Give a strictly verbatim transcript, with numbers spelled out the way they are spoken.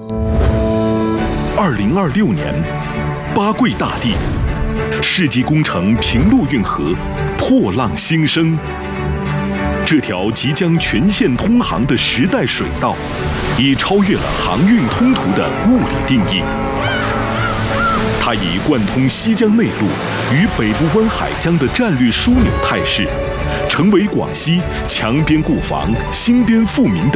二零二六年，八桂大地，世纪工程平陆运河破浪新生。这条即将全线通航的时代水道，已超越了航运通途的物理定义。它已贯通西江内陆与北部湾海疆的战略枢纽态势，成为广西强边固防、兴边富民的